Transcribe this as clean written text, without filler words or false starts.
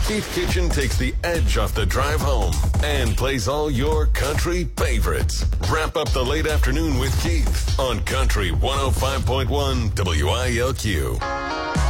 Keith Kitchen takes the edge off the drive home and plays all your country favorites. Wrap up the late afternoon with Keith on Country 105.1 WILQ.